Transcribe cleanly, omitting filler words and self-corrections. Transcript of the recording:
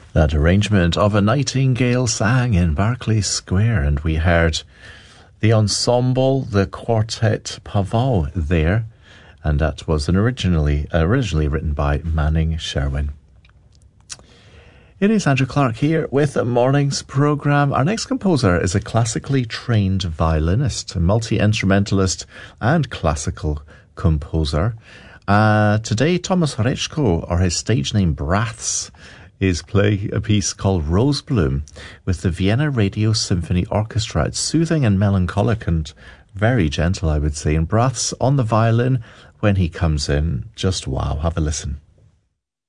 That arrangement of A Nightingale Sang in Berkeley Square, and we heard the ensemble, the quartet Pavot there, and that was originally written by Manning Sherwin. It is Andrew Clark here with the morning's programme. Our next composer is a classically trained violinist, a multi-instrumentalist and classical composer. Today, Thomas Horečko, or his stage name Braths, is playing a piece called Rosebloom with the Vienna Radio Symphony Orchestra. It's soothing and melancholic and very gentle, I would say. And Braths on the violin when he comes in. Just wow, have a listen.